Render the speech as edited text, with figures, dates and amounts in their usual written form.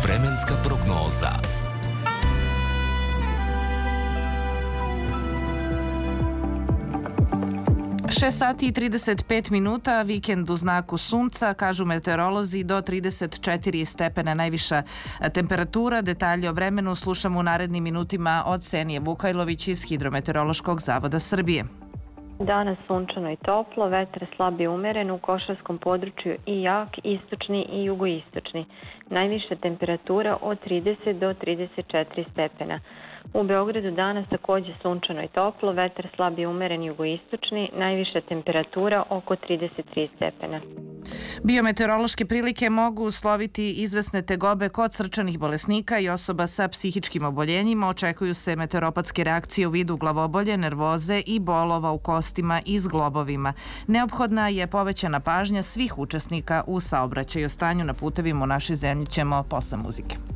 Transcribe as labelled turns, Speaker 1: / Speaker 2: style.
Speaker 1: Vremenska prognoza.
Speaker 2: 6:35, vikend u znaku sunca, kažu meteorolozi, do 34 stepena najviša temperatura. Detalje o vremenu slušamo u narednim minutima od Senije Vukajlović iz Hidrometeorološkog zavoda Srbije.
Speaker 3: Danas sunčano i toplo, vetar slab i umeren, u košarskom području i jak, istočni i jugoistočni. Najviša temperatura od 30 do 34 stepena. U Beogradu danas takođe sunčano i toplo, vetar slab i umeren jugoistočni, najviša temperatura oko 33 stepena.
Speaker 2: Biometeorološke prilike mogu usloviti izvesne tegobe kod srčanih bolesnika i osoba sa psihičkim oboljenjima. Očekuju se meteoropatske reakcije u vidu glavobolje, nervoze i bolova u kostima i zglobovima. Neophodna je povećana pažnja svih učesnika u saobraćaju. O stanju na putevima u našoj zemlji ćemo posle muzike.